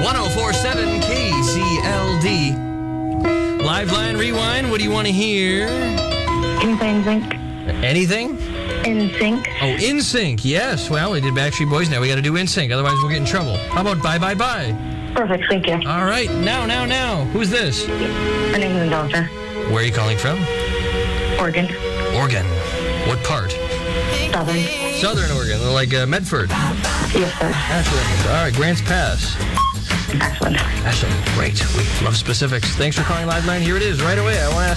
1047 KCLD. Live Line Rewind, what do you want to hear? NSYNC. Anything? NSYNC. Oh, NSYNC, yes. Well, we did Backstreet Boys, now we got to do NSYNC, otherwise we'll get in trouble. How about Bye Bye Bye? Perfect, thank you. All right, now. Who's this? My name is Angelica. Where are you calling from? Oregon. Oregon. What part? Southern. Southern Oregon, like Medford. Yes, sir. Ashland. All right, Grants Pass. Ashland. Ashland, great. We love specifics. Thanks for calling Live Line. Here it is right away. I want to ask